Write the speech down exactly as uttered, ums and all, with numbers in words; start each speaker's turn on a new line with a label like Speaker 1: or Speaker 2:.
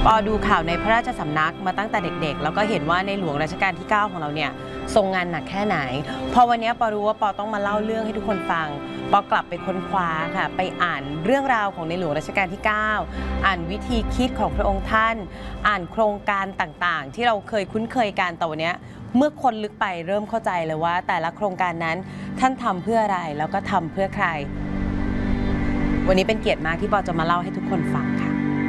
Speaker 1: ปอดูข่าวในพระราชสำนักมาตั้งแต่เด็กๆแล้วก็เห็นว่าในหลวงรัชกาลที่เก้าของเราเนี่ยทรงงานหนักแค่ไหนพอวันนี้ปอรู้ว่าปอต้องมาเล่าเรื่องให้ทุกคนฟังปอกลับไปค้นคว้าค่ะไปอ่านเรื่องราวของในหลวงรัชกาลที่เก้าอ่านวิธีคิดของพระองค์ท่านอ่านโครงการต่างๆที่เราเคยคุ้นเคยกันแต่วันนี้เมื่อคนลึกไปเริ่มเข้าใจเลยว่าแต่ละโครงการนั้นท่านทำเพื่ออะไรแล้วก็ทำเพื่อใครวันนี้เป็นเกียรติมากที่ปอจะมาเล่าให้ทุกคนฟัง